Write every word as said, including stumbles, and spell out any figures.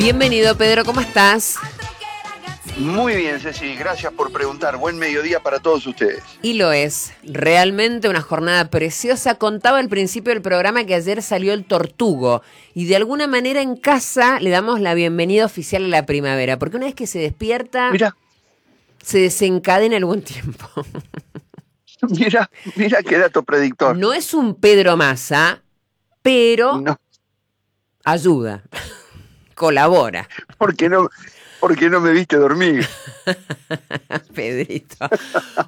Bienvenido, Pedro, ¿cómo estás? Muy bien, Ceci, gracias por preguntar. Buen mediodía para todos ustedes. Y lo es, realmente una jornada preciosa. Contaba al principio del programa que ayer salió el Tortugo y de alguna manera en casa le damos la bienvenida oficial a la primavera, porque una vez que se despierta, Mira, se desencadena el buen tiempo. mira, mira qué dato predictor. No es un Pedro Massa, pero No, ayuda, colabora. porque no, porque no me viste dormir. Pedrito.